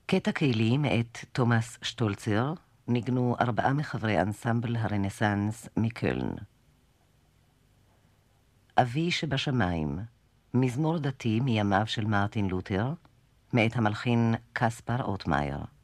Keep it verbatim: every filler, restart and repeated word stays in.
קטע קהילי מאת תומאס שטולצר, ניגנו ארבעה מחברי אנסמבל הרנסנס מקלן. אבי שבשמיים, מזמור דתי מימיו של מרטין לותר, מאת המלחין קספר אוטמאייר.